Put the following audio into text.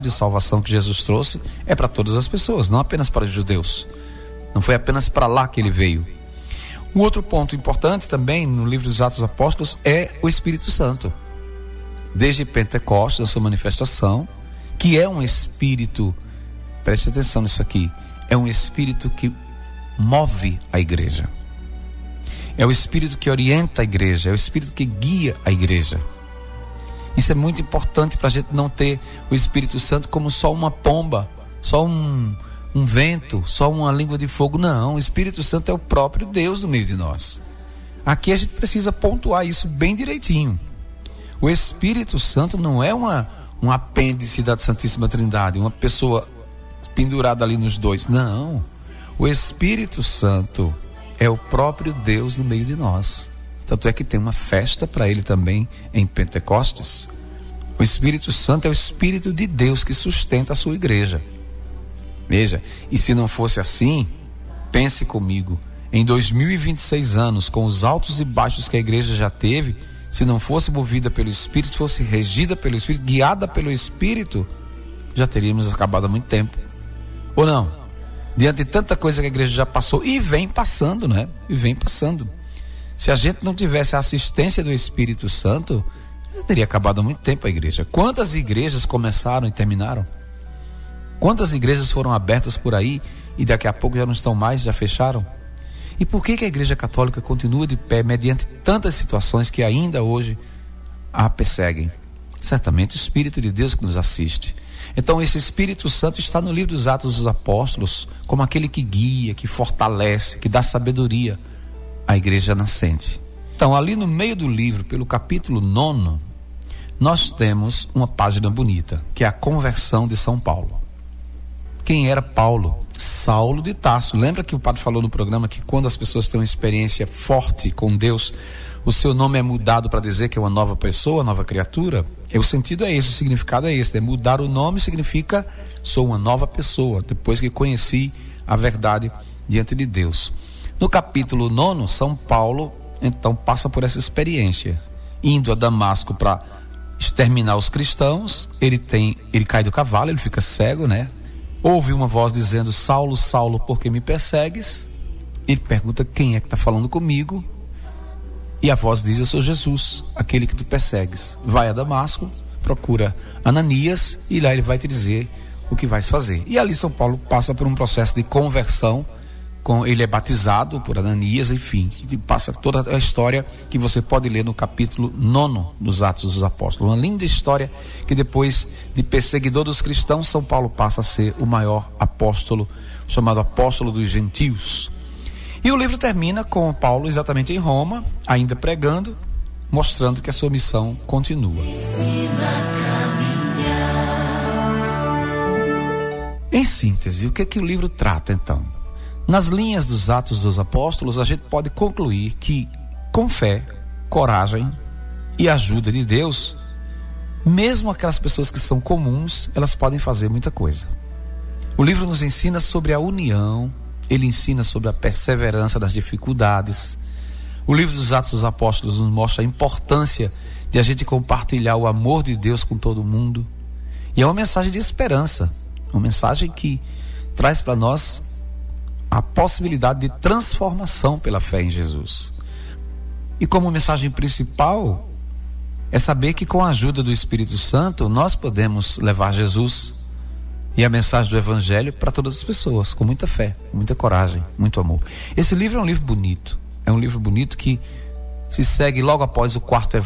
de salvação que Jesus trouxe é para todas as pessoas, não apenas para os judeus. Não foi apenas para lá que ele veio. Um outro ponto importante também no livro dos Atos dos Apóstolos é o Espírito Santo. Desde Pentecostes, a sua manifestação, que é um espírito, preste atenção nisso aqui, é um espírito que move a igreja. É o espírito que orienta a igreja, é o espírito que guia a igreja. Isso é muito importante para a gente não ter o Espírito Santo como só uma pomba, só um vento, só uma língua de fogo. Não, o Espírito Santo é o próprio Deus no meio de nós. Aqui a gente precisa pontuar isso bem direitinho. O Espírito Santo não é um apêndice da Santíssima Trindade, uma pessoa pendurada ali nos dois. Não, o Espírito Santo é o próprio Deus no meio de nós. Tanto é que tem uma festa para ele também em Pentecostes. O Espírito Santo é o Espírito de Deus que sustenta a sua igreja. Veja, e se não fosse assim, pense comigo, em 2026 anos, com os altos e baixos que a igreja já teve, se não fosse movida pelo Espírito, se fosse regida pelo Espírito, guiada pelo Espírito, já teríamos acabado há muito tempo. Ou não? Diante de tanta coisa que a igreja já passou e vem passando, né? E vem passando. Se a gente não tivesse a assistência do Espírito Santo, já teria acabado há muito tempo a igreja. Quantas igrejas começaram e terminaram? Quantas igrejas foram abertas por aí e daqui a pouco já não estão mais, já fecharam? E por que a igreja católica continua de pé mediante tantas situações que ainda hoje a perseguem? Certamente o Espírito de Deus que nos assiste. Então esse Espírito Santo está no livro dos Atos dos Apóstolos como aquele que guia, que fortalece, que dá sabedoria a igreja nascente. Então ali no meio do livro, pelo capítulo 9, nós temos uma página bonita, que é a conversão de São Paulo. Quem era Paulo? Saulo de Tarso. Lembra que o padre falou no programa que quando as pessoas têm uma experiência forte com Deus, o seu nome é mudado para dizer que é uma nova pessoa, nova criatura? O sentido é esse, o significado é esse, né? Mudar o nome significa sou uma nova pessoa, depois que conheci a verdade diante de Deus. No capítulo 9, São Paulo então passa por essa experiência, indo a Damasco para exterminar os cristãos. Ele cai do cavalo, ele fica cego, né? Ouve uma voz dizendo: Saulo, Saulo, por que me persegues? Ele pergunta: quem é que está falando comigo? E a voz diz: eu sou Jesus, aquele que tu persegues. Vai a Damasco, procura Ananias e lá ele vai te dizer o que vais fazer. E ali São Paulo passa por um processo de conversão. Ele é batizado por Ananias, enfim, passa toda a história que você pode ler no capítulo 9 dos Atos dos Apóstolos. Uma linda história que depois de perseguidor dos cristãos, São Paulo passa a ser o maior apóstolo, chamado apóstolo dos gentios. E o livro termina com Paulo exatamente em Roma, ainda pregando, mostrando que a sua missão continua. Em síntese, o que é que o livro trata então? Nas linhas dos Atos dos Apóstolos, a gente pode concluir que, com fé, coragem e ajuda de Deus, mesmo aquelas pessoas que são comuns, elas podem fazer muita coisa. O livro nos ensina sobre a união, ele ensina sobre a perseverança nas dificuldades. O livro dos Atos dos Apóstolos nos mostra a importância de a gente compartilhar o amor de Deus com todo mundo. E é uma mensagem de esperança, uma mensagem que traz para nós a possibilidade de transformação pela fé em Jesus. E como mensagem principal é saber que com a ajuda do Espírito Santo nós podemos levar Jesus e a mensagem do Evangelho para todas as pessoas, com muita fé, muita coragem, muito amor. Esse livro é um livro bonito, que se segue logo após o quarto